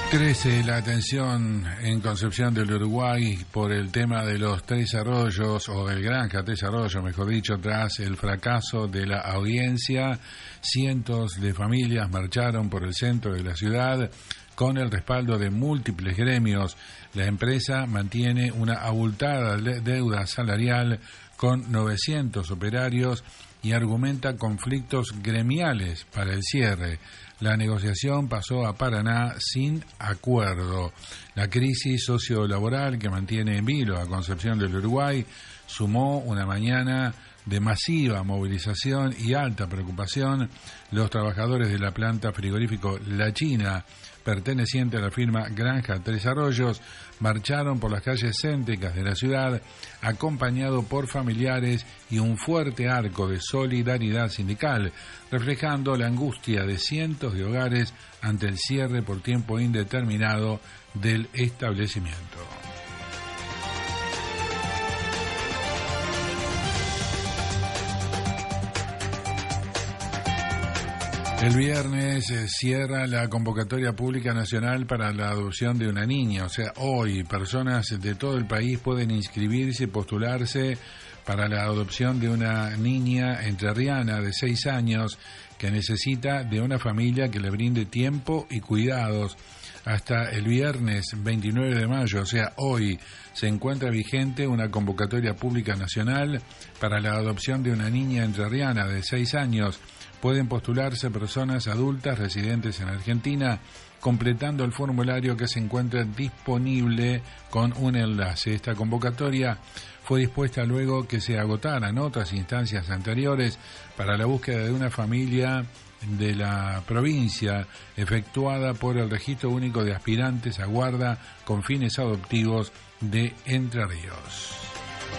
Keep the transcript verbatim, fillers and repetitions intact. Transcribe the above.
Crece la tensión en Concepción del Uruguay por el tema de los Tres Arroyos, o del Granja Tres Arroyos, mejor dicho, tras el fracaso de la audiencia. Cientos de familias marcharon por el centro de la ciudad con el respaldo de múltiples gremios. La empresa mantiene una abultada deuda salarial con novecientos operarios y argumenta conflictos gremiales para el cierre. La negociación pasó a Paraná sin acuerdo. La crisis sociolaboral que mantiene en vilo a Concepción del Uruguay sumó una mañana de masiva movilización y alta preocupación. Los trabajadores de la planta frigorífico La China, perteneciente a la firma Granja Tres Arroyos, marcharon por las calles céntricas de la ciudad, acompañado por familiares y un fuerte arco de solidaridad sindical, reflejando la angustia de cientos de hogares ante el cierre por tiempo indeterminado del establecimiento. El viernes eh, cierra la convocatoria pública nacional para la adopción de una niña. O sea, hoy personas de todo el país pueden inscribirse y postularse para la adopción de una niña entrerriana de seis años que necesita de una familia que le brinde tiempo y cuidados. Hasta el viernes veintinueve de mayo, o sea, hoy, se encuentra vigente una convocatoria pública nacional para la adopción de una niña entrerriana de seis años. Pueden postularse personas adultas residentes en Argentina completando el formulario que se encuentra disponible con un enlace. Esta convocatoria fue dispuesta luego que se agotaran otras instancias anteriores para la búsqueda de una familia de la provincia efectuada por el Registro Único de Aspirantes a Guarda con fines adoptivos de Entre Ríos.